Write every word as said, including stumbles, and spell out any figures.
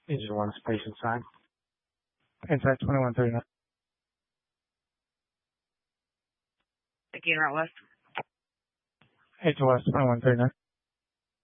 Engine one station sign. Inside twenty-one thirty-nine. Again, route west. Eight to west, twenty-one thirty-nine.